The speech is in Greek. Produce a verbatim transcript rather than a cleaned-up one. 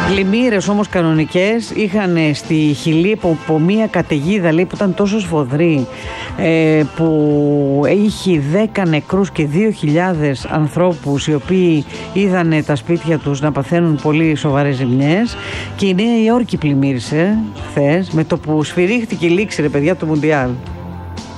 Πλημμύρες όμως κανονικές είχαν στη Χιλή από, από μία καταιγίδα, λέει, που ήταν τόσο σφοδρή, ε, που είχε δέκα νεκρούς και δύο χιλιάδες ανθρώπους οι οποίοι είδαν τα σπίτια τους να παθαίνουν πολύ σοβαρές ζημιές. Και η Νέα Υόρκη πλημμύρισε χθες με το που σφυρίχτηκε η λήξη, ρε παιδιά, του Μουντιάλ.